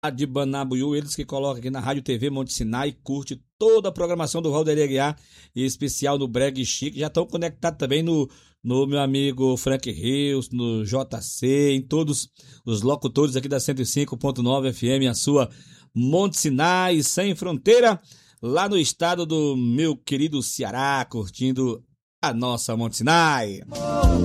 de Banabuiú, eles que colocam aqui na Rádio TV Monte Sinai, curte toda a programação do Valderi Aguiar, em especial no Breg Chique, já estão conectados também no meu amigo Frank Rios, no JC, em todos os locutores aqui da 105.9 FM, a sua Monte Sinai, sem fronteira, lá no estado do meu querido Ceará, curtindo a nossa Monte Sinai.